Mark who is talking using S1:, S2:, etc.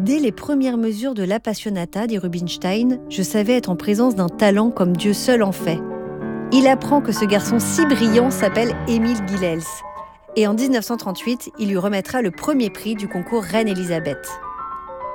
S1: Dès les premières mesures de l'Appassionata, dit Rubinstein, je savais être en présence d'un talent comme Dieu seul en fait. Il apprend que ce garçon si brillant s'appelle Émile Guilels. Et en 1938, il lui remettra le premier prix du concours Reine-Élisabeth.